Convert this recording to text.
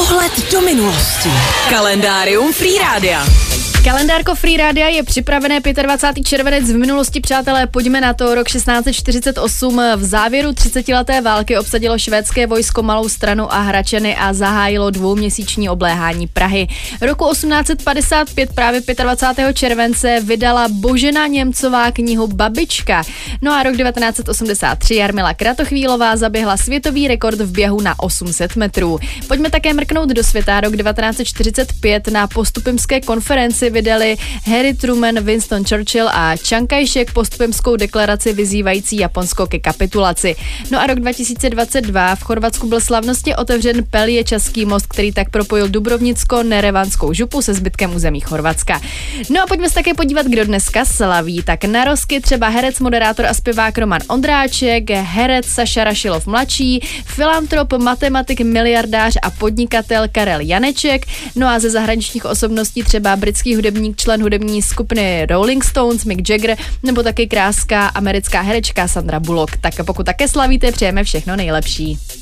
Pohled do minulosti. Kalendárium Free Rádia. Kalendárko Free Rádia je připravené 25. červenec v minulosti, přátelé, pojďme na to. Rok 1648 v závěru 30leté války obsadilo švédské vojsko Malou Stranu a Hračany a zahájilo dvouměsíční obléhání Prahy. Roku 1855 právě 25. července vydala Božena Němcová knihu Babička. No a rok 1983 Jarmila Kratochvílová zaběhla světový rekord v běhu na 800 metrů. Pojďme také mrknout do světa. Rok 1945 na postupimské konferenci vydali Harry Truman, Winston Churchill a Chiang Kai-shek postupimskou deklaraci vyzývající Japonsko ke kapitulaci. No a rok 2022 v Chorvatsku byl slavnostně otevřen Pelješačský most, který tak propojil Dubrovnicko-Nerevanskou župu se zbytkem území Chorvatska. No a pojďme se také podívat, kdo dneska slaví. Tak narozky třeba herec, moderátor a zpěvák Roman Ondráček, herec Saša Rašilov mladší, filantrop, matematik, miliardář a podnikatel Karel Janeček. No a ze zahraničních osobností třeba britský hudebník, člen hudební skupiny Rolling Stones, Mick Jagger, nebo taky kráská americká herečka Sandra Bullock. Tak pokud také slavíte, přejeme všechno nejlepší.